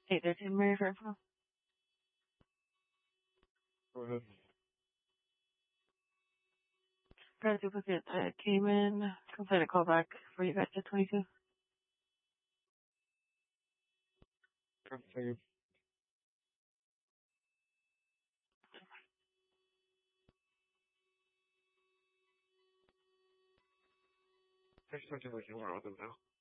8:13, Mary Fairfield. Go ahead. Got a duplicate that came in. Complete a callback for you guys at 22. Okay, thank you. Thanks for talking with you. We're with them now.